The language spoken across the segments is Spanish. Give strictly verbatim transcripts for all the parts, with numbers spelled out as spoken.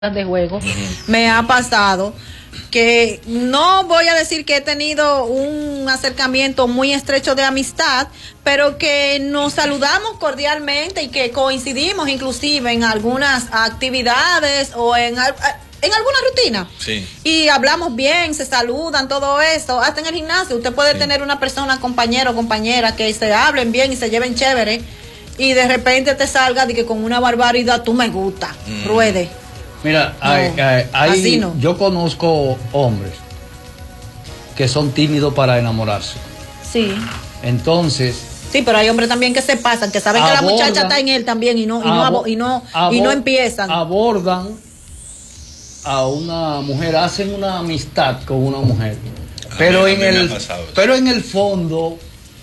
de juego, Uh-huh. me ha pasado que no voy a decir que he tenido un acercamiento muy estrecho de amistad, pero que nos saludamos cordialmente y que coincidimos inclusive en algunas actividades o en, en alguna rutina. Sí. Y hablamos bien, se saludan, todo eso. Hasta en el gimnasio usted puede Sí. tener una persona, compañero o compañera, que se hablen bien y se lleven chévere, y de repente te salga de que con una barbaridad, tú me gusta, Mm. ruede. Mira, No, hay, hay- hay- así no. yo conozco hombres que son tímidos para enamorarse. Sí. Entonces, Sí, pero hay hombres también que se pasan, que saben que la Abordan- muchacha está en él también y no y no abo- y no y no abo- empiezan. abordan a una mujer, hacen una amistad con una mujer, pero mí- a en mí me el ha pasado eso. pero en el fondo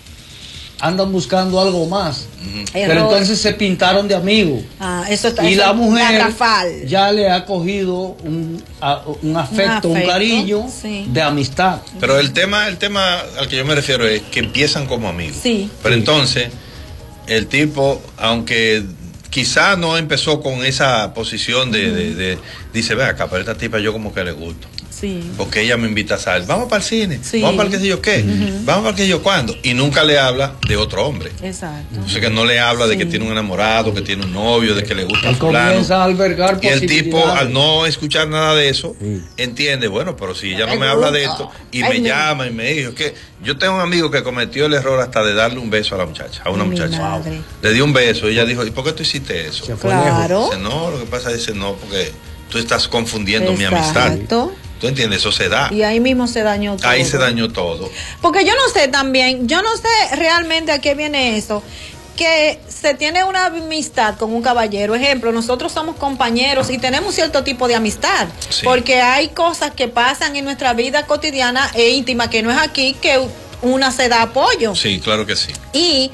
andan buscando algo más. Uh-huh. Pero Error. entonces se pintaron de amigos. Ah, eso está. Y eso la es mujer garrafal. ya le ha cogido un, a- un afecto, un, afecto, cariño sí. de amistad. Pero el tema, el tema al que yo me refiero es que empiezan como amigos. Sí. Pero Sí. entonces, el tipo, aunque quizá no empezó con esa posición de, de, de- dice, ve acá, pero esta tipa yo como que le gusto. Sí. Porque ella me invita a salir. Vamos para el cine. Sí. Vamos para el qué sé yo qué. Vamos para el qué sé yo cuándo. Y nunca le habla de otro hombre. Exacto. Entonces que no le habla de Sí. que tiene un enamorado, que tiene un novio, de que le gusta a Él fulano. comienza a albergar Y el tipo, posibilidades. al no escuchar nada de eso, Sí. entiende, bueno, pero si ella no Ay, me habla de gusta. esto y Ay, me no. llama y me dijo que yo tengo un amigo que cometió el error hasta de darle un beso a la muchacha, a una Mi muchacha. madre. Le dio un beso y ella dijo, ¿y por qué tú hiciste eso? Se fue Claro. Dice, no, lo que pasa es que no, porque tú estás confundiendo mi amistad. Exacto. ¿Tú entiendes? Eso se da. Y ahí mismo se dañó todo. Ahí se dañó todo. Porque yo no sé también, yo no sé realmente a qué viene eso, que se tiene una amistad con un caballero. Ejemplo, nosotros somos compañeros y tenemos cierto tipo de amistad, Sí. porque hay cosas que pasan en nuestra vida cotidiana e íntima, que no es aquí, que una se da apoyo. Sí, claro que sí. Y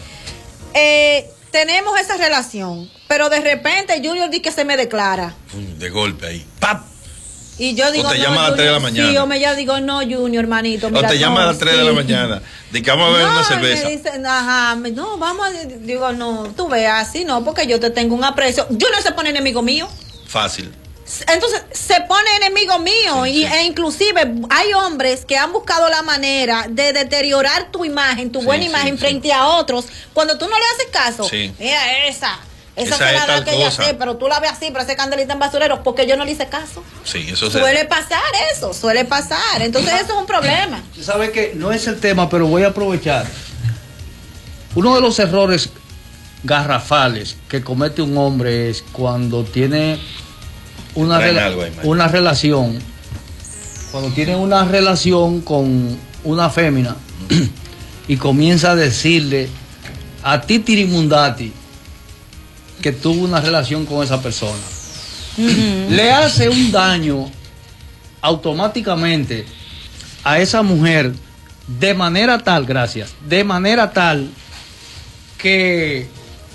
eh, tenemos esa relación, pero de repente Junior dice que se me declara. Pum, de golpe ahí. ¡Pap! Y yo digo, te no, llama a las tres de la Junior, mañana. Sí, yo me ya digo, no, Junior, hermanito. O mira, te llama no, a las tres de la sí. mañana. De que vamos a beber No, una y cerveza. me dicen, ajá, me- no, vamos a, digo, no, tú veas así, no, porque yo te tengo un aprecio. Junior se pone enemigo mío. Fácil. Entonces, se pone enemigo mío. Sí, y, sí. E inclusive hay hombres que han buscado la manera de deteriorar tu imagen, tu Sí, buena sí, imagen sí. frente a otros. Cuando tú no le haces caso, Sí. mira esa. Esa, Esa se es la da tal que ella cosa. sé, pero tú la ves así, pero ese candelita en basurero, porque yo no le hice caso. Sí, eso se Suele pasar eso, suele pasar. Entonces eso es un problema. ¿Sabe que no es el tema, pero voy a aprovechar? Uno de los errores garrafales que comete un hombre es cuando tiene una, Traen rela- algo ahí, Mike. una relación, cuando tiene una relación con una fémina y comienza a decirle a ti tirimundati que tuvo una relación con esa persona. Le hace un daño automáticamente a esa mujer de manera tal, gracias, de manera tal que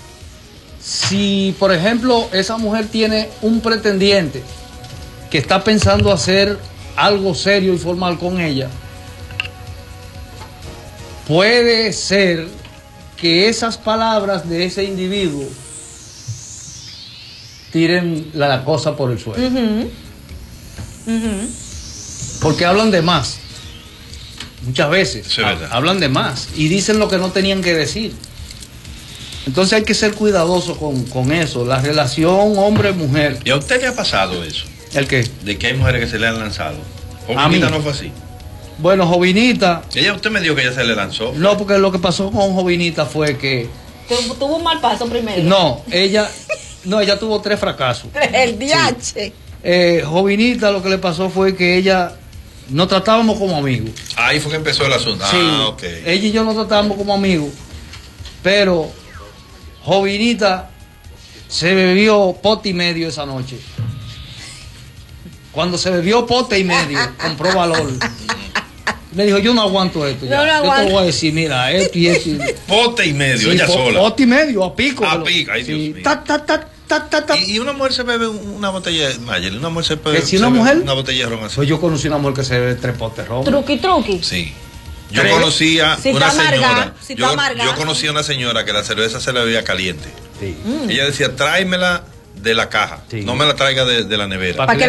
si, por ejemplo, esa mujer tiene un pretendiente que está pensando hacer algo serio y formal con ella, puede ser que esas palabras de ese individuo tiren la, la cosa por el suelo. Ujú. Ujú. Porque hablan de más. Muchas veces. Eso es ha- verdad. Hablan de más. Y dicen lo que no tenían que decir. Entonces hay que ser cuidadoso con, con eso. La relación hombre-mujer. ¿Y a usted le ha pasado eso? ¿El qué? De que hay mujeres que se le han lanzado. A mí. Jovinita no fue así. Bueno, Jovinita. Ella, usted me dijo que ella se le lanzó. No, porque lo que pasó con Jovinita fue que. Tu- Tuvo un mal paso primero. No, ella. No, ella tuvo tres fracasos. El D H. Eh, Jovinita lo que le pasó fue que ella. Nos tratábamos como amigos. Ahí fue que empezó el asunto. Sí, Ah, ok. ella y yo nos tratábamos como amigos, pero Jovinita se bebió pote y medio esa noche. Cuando se bebió pote y medio, compró valor. Me dijo, yo no aguanto esto. Ya. No, no Yo te aguanto. voy a decir, mira, esto y esto. y- Pote y medio, Sí, ella po- sola. Pote y medio, a pico. A que lo- pico, ay, sí, Dios mío. ta, ta, ta, ta, ta, ta. Y, y una mujer se bebe un- una botella de Mayer, una mujer se bebe, ¿Que si se una bebe mujer? una botella de ron así. Pues yo conocí una mujer que se bebe tres potes rojos. Truqui, truqui. Sí. Yo Tres. conocía Si una está amarga, señora. si está yo, amarga. yo conocía una señora que la cerveza se le bebía caliente. Sí. Mm. Ella decía, tráemela de la caja. Sí. No me la traiga de, de la nevera. Pa' Para que